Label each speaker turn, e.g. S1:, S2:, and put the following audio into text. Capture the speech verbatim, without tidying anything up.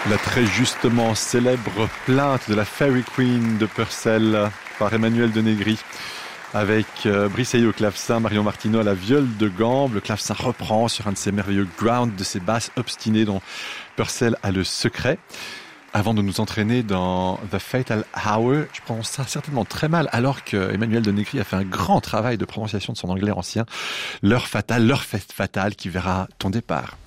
S1: La très justement célèbre plainte de la Fairy Queen de Purcell par Emmanuel de Negri, avec euh, Brice Hayé au clavecin, Marion Martineau à la viole de gambe. Le clavecin reprend sur un de ces merveilleux grounds, de ces basses obstinées dont Purcell a le secret. Avant de nous entraîner dans The Fatal Hour, je prononce ça certainement très mal, alors que Emmanuel de Negri a fait un grand travail de prononciation de son anglais ancien. L'heure fatale, l'heure fatale qui verra ton départ.